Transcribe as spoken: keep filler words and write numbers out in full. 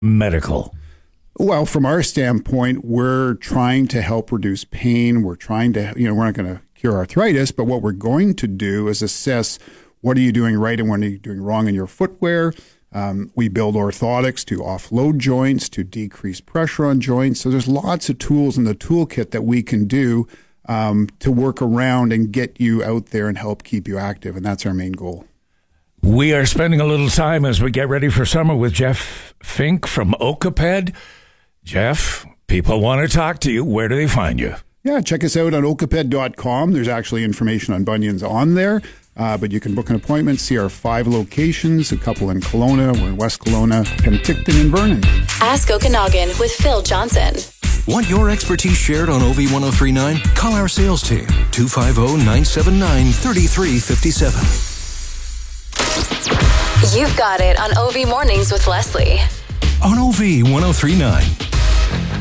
Medical? Well, from our standpoint, we're trying to help reduce pain. We're trying to, you know, we're not going to cure arthritis, but what we're going to do is assess what are you doing right and what are you doing wrong in your footwear. Um, we build orthotics to offload joints, to decrease pressure on joints. So there's lots of tools in the toolkit that we can do um, to work around and get you out there and help keep you active. And that's our main goal. We are spending a little time as we get ready for summer with Jeff Fink from Okaped. Jeff, people want to talk to you. Where do they find you? Yeah, check us out on okaped dot com. There's actually information on bunions on there. Uh, but you can book an appointment, see our five locations, a couple in Kelowna, we're in West Kelowna, Penticton, and Vernon. Ask Okanagan with Phil Johnson. Want your expertise shared on O V ten thirty-nine? Call our sales team, two five zero, nine seven nine, three three five seven. You've got it on O V Mornings with Leslie. On O V ten thirty-nine.